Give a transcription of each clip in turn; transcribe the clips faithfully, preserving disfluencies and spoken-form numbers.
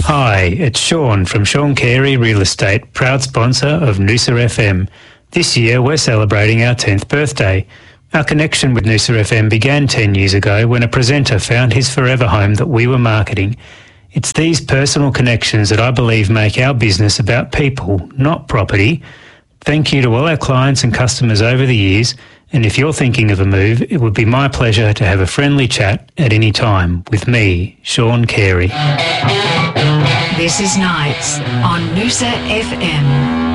Hi, it's Sean from Sean Carey Real Estate, proud sponsor of Noosa F M. This year we're celebrating our tenth birthday. Our connection with Noosa F M began ten years ago when a presenter found his forever home that we were marketing. It's these personal connections that I believe make our business about people, not property. Thank you to all our clients and customers over the years, and if you're thinking of a move, it would be my pleasure to have a friendly chat at any time with me, Sean Carey. This is Nights on Noosa F M.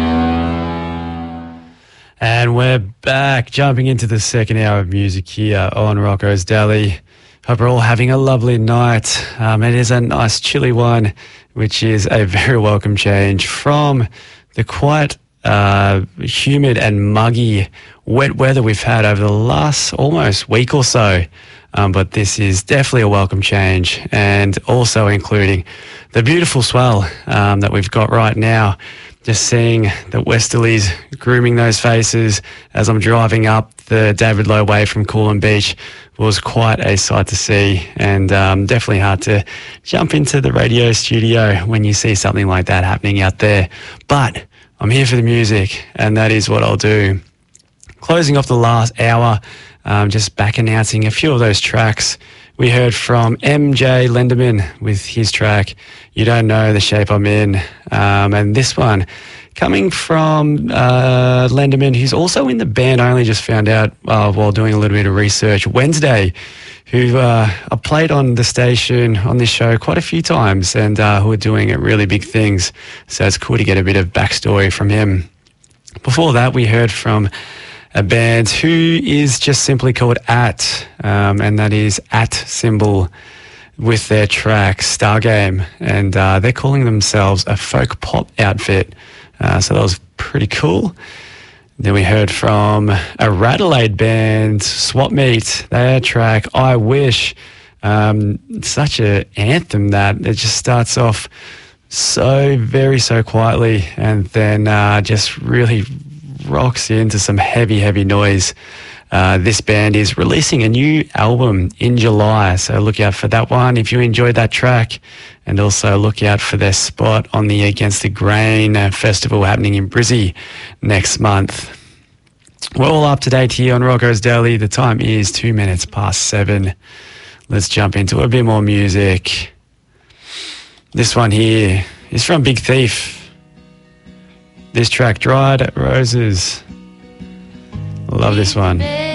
And we're back, jumping into the second hour of music here on Rocco's Deli. Hope we're all having a lovely night. Um, it is a nice chilly one, which is a very welcome change from the quite uh, humid and muggy wet weather we've had over the last almost week or so. Um, but this is definitely a welcome change, and also including the beautiful swell um, that we've got right now. Just seeing the westerlies grooming those faces as I'm driving up the David Low Way from Coolum Beach was quite a sight to see, and um, definitely hard to jump into the radio studio when you see something like that happening out there. But I'm here for the music, and that is what I'll do. Closing off the last hour, um, just back announcing a few of those tracks. We heard from M J Lenderman with his track, You Don't Know the Shape I'm In. Um, and this one coming from uh, Lenderman, who's also in the band. I only just found out uh, while doing a little bit of research. Wednesday, who uh, I played on the station on this show quite a few times, and uh, who are doing really big things. So it's cool to get a bit of backstory from him. Before that, we heard from a band who is just simply called At, um, and that is At Symbol, with their track Stargame, and uh, they're calling themselves a folk pop outfit. Uh, so that was pretty cool. Then we heard from a Radelaide band, Swap Meet, their track I Wish. Um, such an anthem that it just starts off so very, so quietly, and then uh, just really rocks into some heavy, heavy noise. Uh, this band is releasing a new album in July, so look out for that one if you enjoyed that track, and also look out for their spot on the Against the Grain festival happening in Brizzy next month. We're all up to date here on Rocco's Deli. The time is two minutes past seven. Let's jump into a bit more music. This one here is from Big Thief. This track, Dried Roses. Love this one.